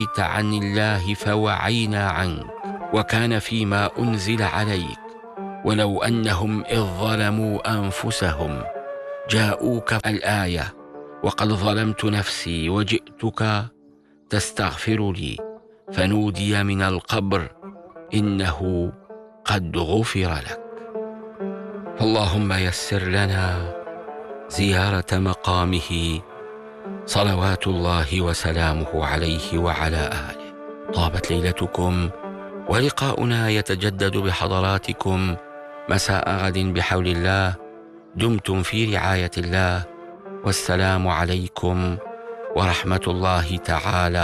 عن الله فوعينا عنك، وكان فيما أنزل عليك. ولو أنهم إذ ظلموا أنفسهم جاءوك الآية وقد ظلمت نفسي وجئتك تستغفر لي، فنودي من القبر إنه قد غفر لك. اللهم يسر لنا زيارة مقامه صلوات الله وسلامه عليه وعلى آله. طابت ليلتكم، ولقاؤنا يتجدد بحضراتكم مساء غد بحول الله. دمتم في رعاية الله، والسلام عليكم ورحمة الله تعالى